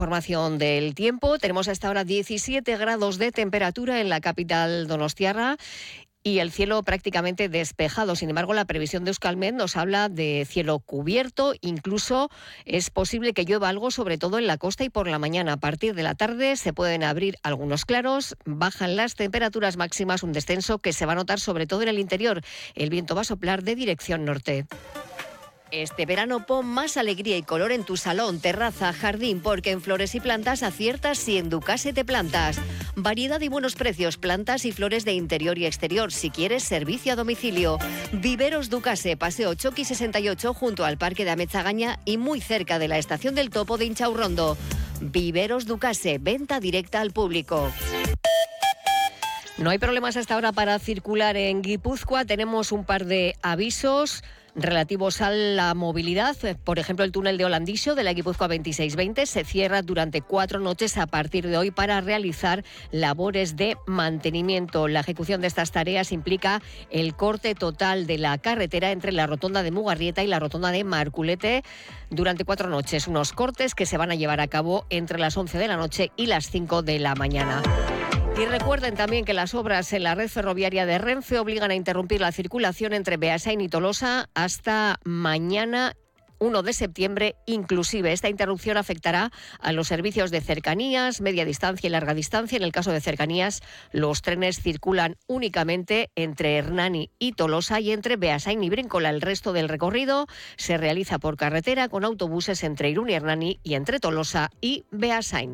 Información del tiempo. Tenemos hasta ahora 17 grados de temperatura en la capital donostiarra y el cielo prácticamente despejado. Sin embargo, la previsión de Euskalmet nos habla de cielo cubierto. Incluso es posible que llueva algo, sobre todo en la costa y por la mañana. A partir de la tarde se pueden abrir algunos claros, bajan las temperaturas máximas, un descenso que se va a notar sobre todo en el interior. El viento va a soplar de dirección norte. Este verano pon más alegría y color en tu salón, terraza, jardín, porque en Flores y Plantas aciertas si en Ducase te plantas. Variedad y buenos precios, plantas y flores de interior y exterior. Si quieres, servicio a domicilio. Viveros Ducase, Paseo Choqui 68, junto al Parque de Ametzagaña y muy cerca de la Estación del Topo de Inchaurrondo. Viveros Ducase, venta directa al público. No hay problemas hasta ahora para circular en Guipúzcoa. Tenemos un par de avisos relativos a la movilidad. Por ejemplo, el túnel de Olandixo de la Guipúzcoa 2620 se cierra durante 4 noches a partir de hoy para realizar labores de mantenimiento. La ejecución de estas tareas implica el corte total de la carretera entre la rotonda de Mugarrieta y la rotonda de Marculete durante 4 noches. Unos cortes que se van a llevar a cabo entre las 11 de la noche y las 5 de la mañana. Y recuerden también que las obras en la red ferroviaria de Renfe obligan a interrumpir la circulación entre Beasain y Tolosa hasta mañana 1 de septiembre inclusive. Esta interrupción afectará a los servicios de cercanías, media distancia y larga distancia. En el caso de cercanías, los trenes circulan únicamente entre Hernani y Tolosa y entre Beasain y Bríncola. El resto del recorrido se realiza por carretera con autobuses entre Irún y Hernani y entre Tolosa y Beasain.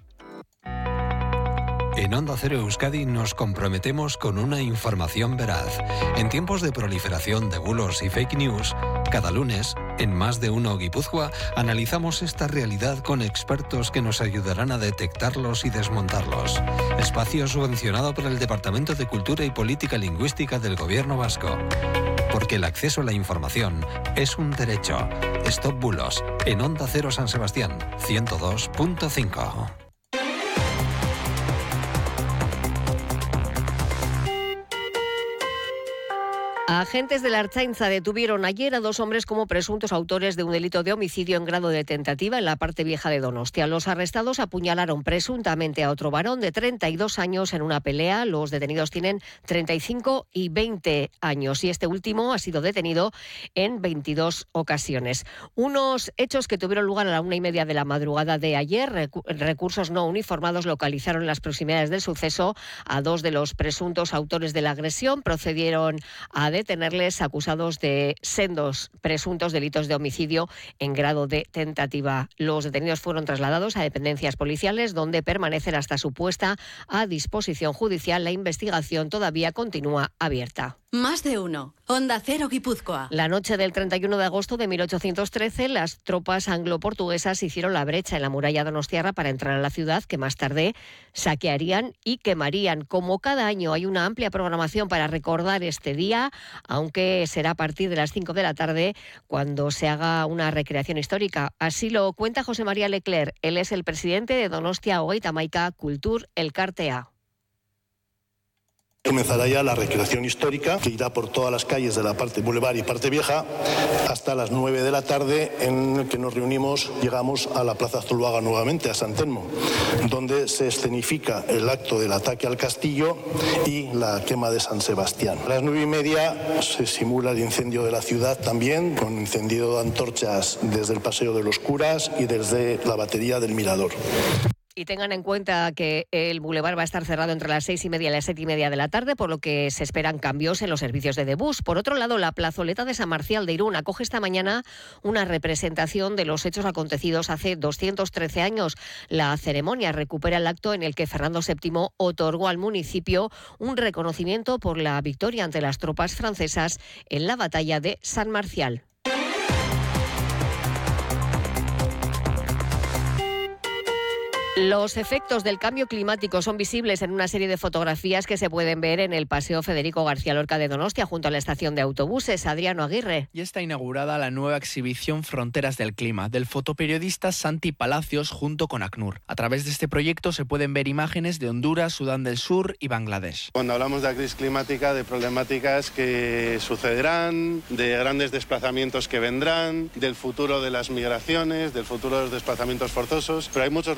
En Onda Cero Euskadi nos comprometemos con una información veraz. En tiempos de proliferación de bulos y fake news, cada lunes, en Más de Uno Guipúzcoa, analizamos esta realidad con expertos que nos ayudarán a detectarlos y desmontarlos. Espacio subvencionado por el Departamento de Cultura y Política Lingüística del Gobierno Vasco. Porque el acceso a la información es un derecho. Stop Bulos, en Onda Cero San Sebastián, 102.5. Agentes de la Ertzaintza detuvieron ayer a 2 hombres como presuntos autores de un delito de homicidio en grado de tentativa en la parte vieja de Donostia. Los arrestados apuñalaron presuntamente a otro varón de 32 años en una pelea. Los detenidos tienen 35 y 20 años y este último ha sido detenido en 22 ocasiones. Unos hechos que tuvieron lugar a la 1:30 de la madrugada de ayer. Recursos no uniformados localizaron en las proximidades del suceso a 2 de los presuntos autores de la agresión. Procedieron a detenerles acusados de sendos presuntos delitos de homicidio en grado de tentativa. Los detenidos fueron trasladados a dependencias policiales donde permanecen hasta su puesta a disposición judicial. La investigación todavía continúa abierta. Más de uno. Onda Cero Guipúzcoa. La noche del 31 de agosto de 1813, las tropas anglo-portuguesas hicieron la brecha en la muralla donostiarra para entrar a la ciudad, que más tarde saquearían y quemarían. Como cada año hay una amplia programación para recordar este día, aunque será a partir de las 5 de la tarde cuando se haga una recreación histórica. Así lo cuenta José María Leclerc. Él es el presidente de Donostia Hogeita Hamaika Kultur Elkartea. Comenzará ya la recreación histórica, que irá por todas las calles de la parte Boulevard y parte vieja hasta las 9 de la tarde, en el que nos reunimos, llegamos a la Plaza Zuloaga nuevamente, a San Telmo, donde se escenifica el acto del ataque al castillo y la quema de San Sebastián. A las 9:30 se simula el incendio de la ciudad también, con encendido de antorchas desde el Paseo de los Curas y desde la batería del Mirador. Y tengan en cuenta que el bulevar va a estar cerrado entre las 6:30 y las 7:30 de la tarde, por lo que se esperan cambios en los servicios de bus. Por otro lado, la plazoleta de San Marcial de Irún acoge esta mañana una representación de los hechos acontecidos hace 213 años. La ceremonia recupera el acto en el que Fernando VII otorgó al municipio un reconocimiento por la victoria ante las tropas francesas en la batalla de San Marcial. Los efectos del cambio climático son visibles en una serie de fotografías que se pueden ver en el Paseo Federico García Lorca de Donostia, junto a la estación de autobuses. Adriano Aguirre. Ya está inaugurada la nueva exhibición Fronteras del Clima, del fotoperiodista Santi Palacios junto con ACNUR. A través de este proyecto se pueden ver imágenes de Honduras, Sudán del Sur y Bangladesh. Cuando hablamos de la crisis climática, de problemáticas que sucederán, de grandes desplazamientos que vendrán, del futuro de las migraciones, del futuro de los desplazamientos forzosos, pero hay muchos